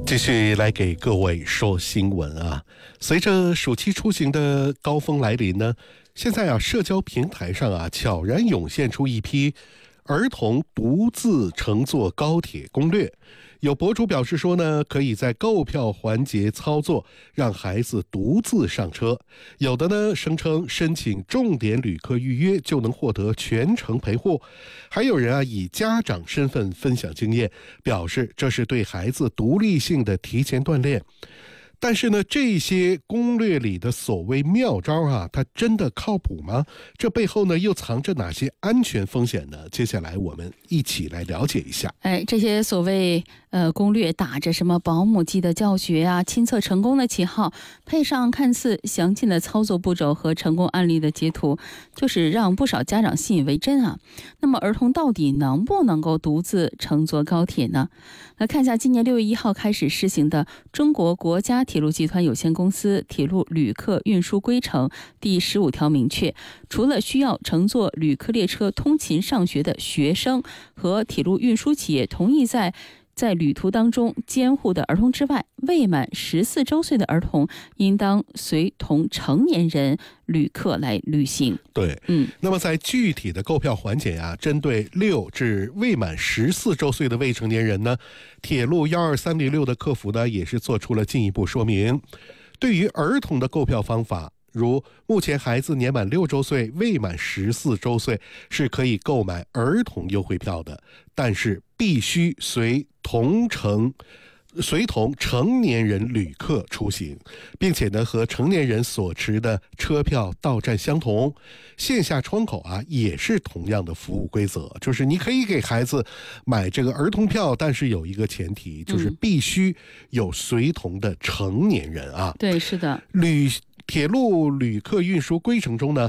继续来给各位说新闻啊！随着暑期出行的高峰来临呢，现在社交平台上悄然涌现出一批儿童独自乘坐高铁攻略。有博主表示说呢，可以在购票环节操作，让孩子独自上车。有的呢声称申请重点旅客预约就能获得全程陪护。还有人以家长身份分享经验，表示这是对孩子独立性的提前锻炼。但是呢，这些攻略里的所谓妙招它真的靠谱吗？这背后呢又藏着哪些安全风险呢？接下来我们一起来了解一下。 这些所谓攻略打着什么保姆级的教学亲测成功的旗号，配上看似详尽的操作步骤和成功案例的截图，就是让不少家长信以为真那么儿童到底能不能够独自乘坐高铁呢？来看一下今年6月1号开始施行的中国国家铁路集团有限公司铁路旅客运输规程第15条明确，除了需要乘坐旅客列车通勤上学的学生和铁路运输企业同意在旅途当中监护的儿童之外，未满14周岁的儿童应当随同成年人旅客来旅行。 对，那么在具体的购票环节针对6至未满14周岁的未成年人呢，铁路12306的客服呢也是做出了进一步说明。对于儿童的购票方法，如目前孩子年满6周岁，未满14周岁是可以购买儿童优惠票的，但是必须随同成年人旅客出行，并且呢和成年人所持的车票到站相同。线下窗口也是同样的服务规则，就是你可以给孩子买这个儿童票，但是有一个前提，就是必须有随同的成年人对，是的。 铁路旅客运输规程中呢